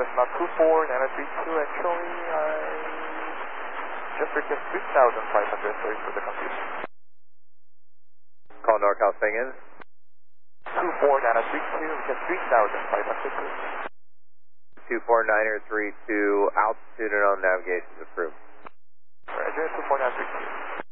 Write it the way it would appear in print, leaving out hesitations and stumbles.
Cessna 24932, actually, I just request 3,500, sorry for the confusion. Call NorCal Spring in. 24932, request 3,500. 249er32, altitude and on navigation is approved. Roger, 24932.